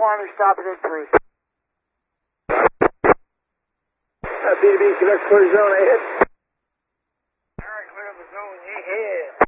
Army, stop it in 3. B2B, connect for zone ahead. Alright, clear the zone ahead.